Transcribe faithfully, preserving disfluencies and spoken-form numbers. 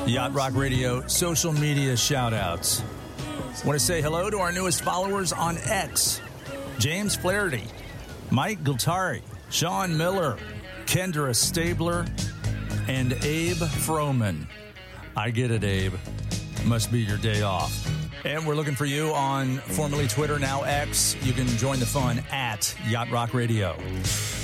Yacht Rock Radio social media shout-outs. Want to say hello to our newest followers on X. James Flaherty, Mike Gultari, Sean Miller, Kendra Stabler, and Abe Froman. I get it, Abe. Must be your day off. And we're looking for you on formerly Twitter, now X. You can join the fun at Yacht Rock Radio.